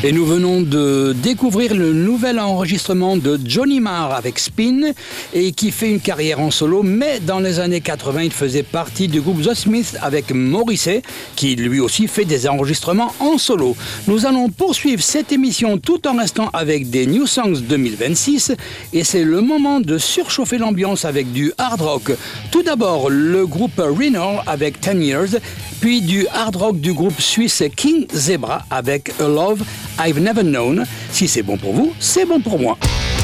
Et nous venons de découvrir le nouvel enregistrement de Johnny Marr avec Spin et qui fait une carrière en solo, mais dans les années 80, il faisait partie du groupe The Smiths avec Morrissey qui lui aussi fait des enregistrements en solo. Nous allons poursuivre cette émission tout en restant avec des New Songs 2026 et c'est le moment de surchauffer l'ambiance avec du hard rock. Tout d'abord, le groupe Renor avec 10 Years, puis du hard rock du groupe suisse King Zebra avec A Love I've Never Known. Si c'est bon pour vous, c'est bon pour moi.